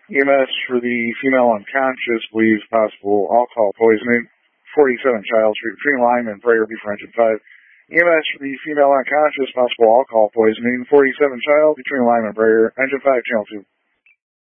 EMS for the female unconscious, believes possible alcohol poisoning. 47 child street between Lime and Prayer before engine 5. EMS for the female unconscious, possible alcohol poisoning. 47 child between Lime and Prayer, engine 5, channel 2.